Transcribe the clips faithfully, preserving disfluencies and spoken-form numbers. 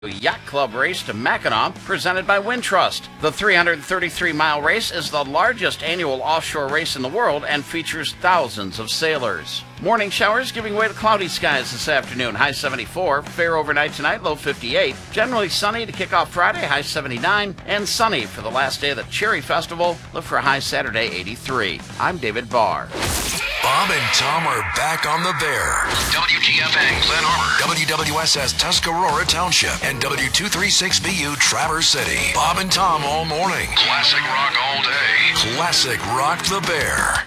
Yacht Club Race to Mackinac, presented by Wintrust. The three hundred thirty-three mile race is the largest annual offshore race in the world and features thousands of sailors. Morning showers giving way to cloudy skies this afternoon, high seventy-four. Fair overnight tonight, low fifty-eight. Generally sunny to kick off Friday, high seventy-nine. And sunny for the last day of the Cherry Festival. Look for a high Saturday, eighty-three. I'm David Barr. Bob and Tom are back on the Bear. W G F N Glen Arbor, W W S S Tuscarora Township, and W two thirty-six B U Traverse City. Bob and Tom all morning. Classic rock all day. Classic rock the Bear.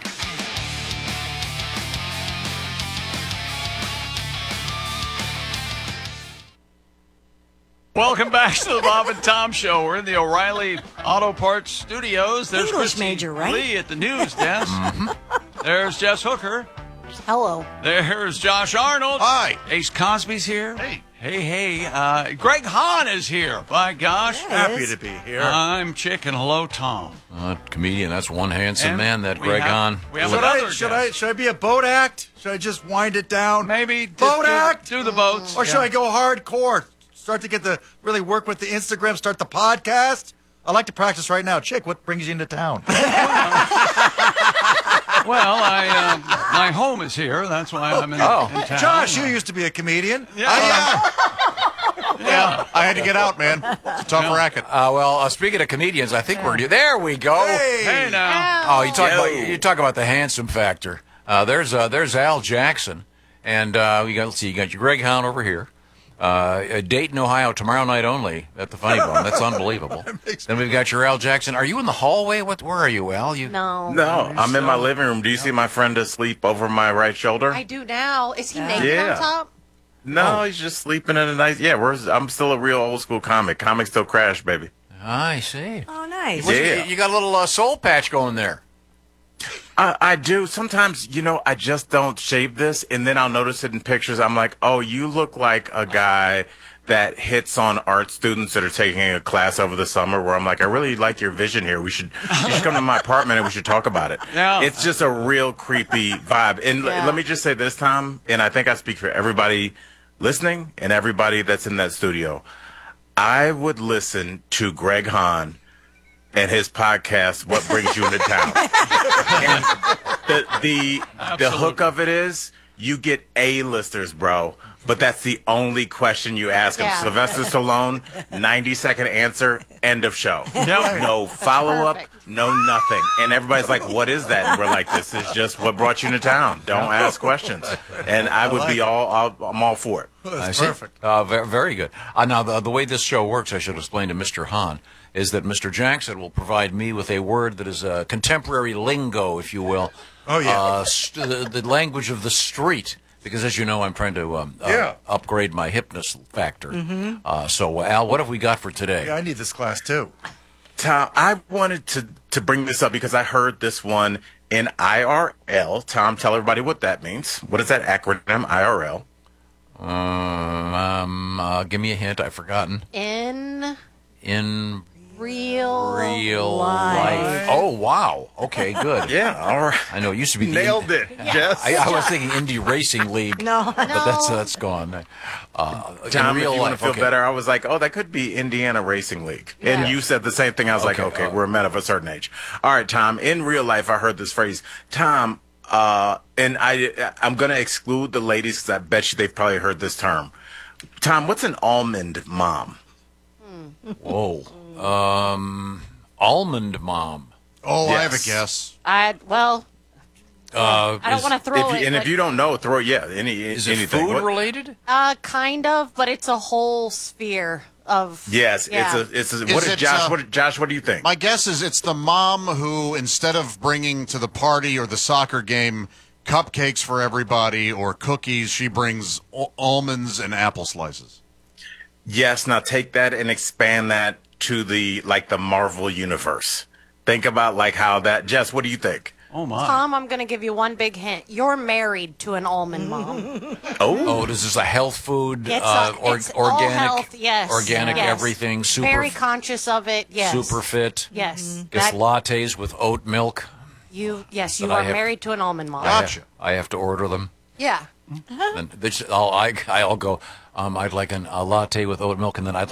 Welcome back to the Bob and Tom Show. We're in the O'Reilly Auto Parts Studios. There's English Christy major, right? Lee at the news desk. Mm-hmm. There's Jess Hooker. Hello. There's Josh Arnold. Hi. Ace Cosby's here. Hey. Hey, hey. Uh, Greg Hahn is here. By gosh. Yes. Happy to be here. I'm Chick, and hello, Tom. Uh, comedian, that's one handsome And man, that we Greg have- Hahn. we have should another I, should I guest. should I be a boat act? Should I just wind it down? Maybe boat do, act? Do the boats. Or should Yeah. I go hardcore? Start to get the really work with the Instagram, start the podcast? I like to practice right now. Chick, what brings you into town? Well, I um, my home is here. That's why I'm in, Oh. in town. Josh, you used to be a comedian. Yeah. I, Yeah. I had to get out, man. It's a tough racket. Uh, well, uh, speaking of comedians, I think we're there. We go. Hey. Hey, now. Oh, you talk Yo. about you talk about the handsome factor. Uh, there's uh, there's Al Jackson, and uh, you got let's see, you got your Greg Hahn over here. Uh, Dayton, Ohio, tomorrow night only at the Funny Bone. That's unbelievable. Then we've got your Al Jackson. Are you in the hallway? What? Where are you, Al? You? No. No, I'm in my living room. Do you see my friend asleep over my right shoulder? I do now. Is he Yeah. naked Yeah. on top? No, he's just sleeping in a nice. Yeah, we're, I'm still a real old school comic. Comics still crash, baby. I see. Oh, nice. What's- Yeah. You, you got a little uh, soul patch going there. I, I do. Sometimes, you know, I just don't shave this, and then I'll notice it in pictures. I'm like, oh, you look like a guy that hits on art students that are taking a class over the summer where I'm like, I really like your vision here. We should, you should come to my apartment and we should talk about it. Yeah. It's just a real creepy vibe. And l- Yeah. let me just say this, Tom, and I think I speak for everybody listening and everybody that's in that studio. I would listen to Greg Hahn and his podcast, What Brings You Into Town. And the the, the hook of it is you get A-listers, bro. But that's the only question you ask him. Yeah. Sylvester Stallone, ninety second answer, end of show. Yep. No follow-up, Perfect. no nothing. And everybody's like, what is that? And we're like, this is just what brought you into town. Don't ask questions. And I would be all, all, I'm all for it. I That's see. perfect. Uh, very, very good. Uh, now, the, the way this show works, I should explain to Mister Hahn, is that Mister Jackson will provide me with a word that is a contemporary lingo, if you will. Oh, yeah. Uh, st- the, the language of the street. Because, as you know, I'm trying to um, uh, Yeah. upgrade my hipness factor. Uh, so, Al, what have we got for today? Yeah, I need this class, too. Tom, I wanted to, to bring this up because I heard this one in I R L. Tom, tell everybody what that means. What is that acronym, I R L? Um, um, uh, give me a hint. I've forgotten. In In real, real life. life. Oh, wow. Okay, good. Yeah, all right. I know it used to be the Nailed it, Jess. I, I was thinking Indie Racing League. No. But that's that's gone. Uh, in Tom, real if you want life, to feel okay. better, I was like, oh, that could be Indiana Racing League. And Yeah. you said the same thing. I was like, Okay, okay, uh, we're men of a certain age. All right, Tom, in real life, I heard this phrase. Tom, uh, and I, I'm going to exclude the ladies because I bet you they've probably heard this term. Tom, what's an almond mom? Whoa. Um, almond mom. Oh, I have a Yes. guess. I well, Uh, I don't is- want to throw If you, it. and but, if you don't know, throw, yeah, any, Is it anything. food What- related? uh, kind of, but it's a whole sphere of. Yes, Yeah. it's a, it's a, Is what is it, Josh, uh, what, Josh, what do you think? My guess is it's the mom who, instead of bringing to the party or the soccer game cupcakes for everybody or cookies, she brings al- almonds and apple slices. Yes, now take that and expand that to the like the Marvel universe. Think about like how that. Jess, what do you think? Oh, my. Tom, I'm going to give you one big hint. You're married to an almond mom. Oh, Oh, this is a health food, It's, uh, a, or, it's all organic, health, yes. organic yes. everything, super, Very conscious of it, yes. super fit. Yes. Gets That, lattes with oat milk. you, yes, you that I are have- married to an almond mom. I have- Gotcha. I have to order them. Yeah. Then they just, I'll, I, I'll go, um, I'd like an, a latte with oat milk, and then I'd